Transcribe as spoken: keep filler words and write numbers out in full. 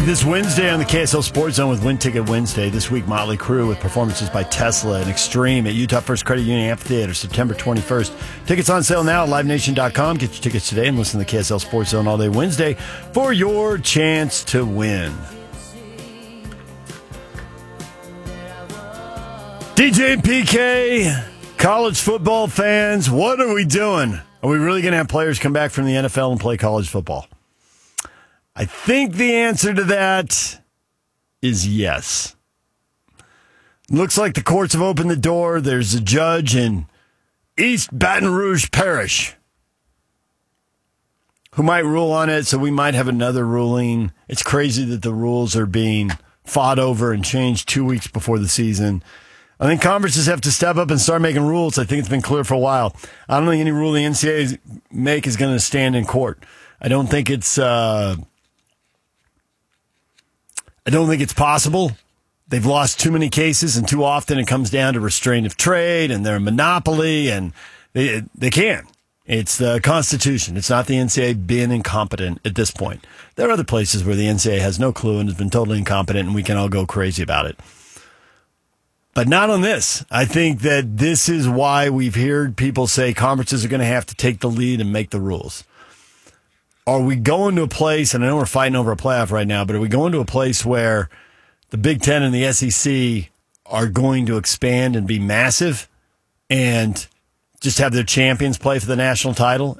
this Wednesday on the K S L Sports Zone with Win Ticket Wednesday. This week, Motley Crue with performances by Tesla and Extreme at Utah First Credit Union Amphitheater, September twenty-first. Tickets on sale now at live nation dot com. Get your tickets today and listen to the K S L Sports Zone all day Wednesday for your chance to win. D J and P K, college football fans, what are we doing? Are we really going to have players come back from the N F L and play college football? I think the answer to that is yes. Looks like the courts have opened the door. There's a judge in East Baton Rouge Parish who might rule on it, so we might have another ruling. It's crazy that the rules are being fought over and changed two weeks before the season. I think conferences have to step up and start making rules. I think it's been clear for a while. I don't think any rule the N C double A make is going to stand in court. I don't think it's... Uh, I don't think it's possible. They've lost too many cases, and too often it comes down to restraint of trade, and they're a monopoly, and they they can. It's the Constitution. It's not the N C double A being incompetent at this point. There are other places where the N C double A has no clue and has been totally incompetent, and we can all go crazy about it. But not on this. I think that this is why we've heard people say conferences are going to have to take the lead and make the rules. Are we going to a place, and I know we're fighting over a playoff right now, but are we going to a place where the Big Ten and the S E C are going to expand and be massive and just have their champions play for the national title?